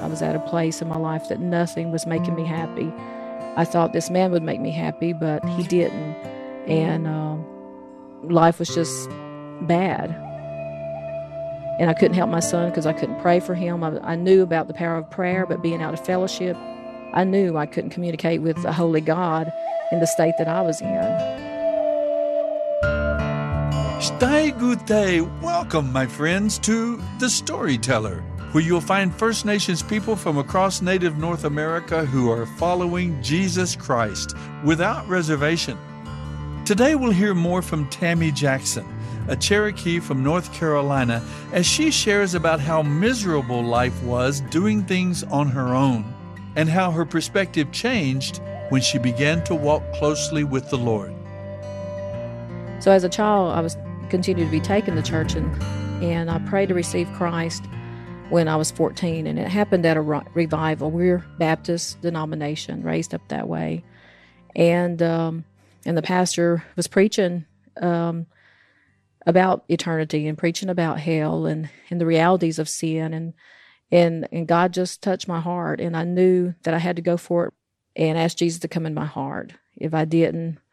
was at a place in my life that nothing was making me happy. I thought this man would make me happy, but he didn't. And life was just bad. And I couldn't help my son because I couldn't pray for him. I knew about the power of prayer, but being out of fellowship, I knew I couldn't communicate with the holy God in the state that I was in. Stai Gute, welcome, my friends, to The Storyteller, where you'll find First Nations people from across Native North America who are following Jesus Christ without reservation. Today we'll hear more from Tammy Jackson, a Cherokee from North Carolina, as she shares about how miserable life was doing things on her own and how her perspective changed when she began to walk closely with the Lord. So as a child, I was continued to be taken to church, and I prayed to receive Christ when I was 14, and it happened at a revival. We're Baptist denomination, raised up that way, and the pastor was preaching about eternity and preaching about hell and the realities of sin, and God just touched my heart, and I knew that I had to go for it and ask Jesus to come in my heart. If I didn't,